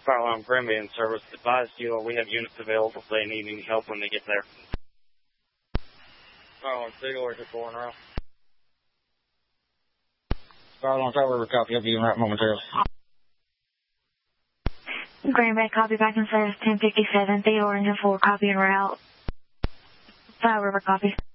Firearm Granby in service. Advise you we have units available if they need any help when they get there. Firearm Siegel, we're just going around. Firearm Tower, copy. I'll be in right momentarily. Granby, copy back in service 1057, Theodore Engine 4, copy en route. Fire River, copy.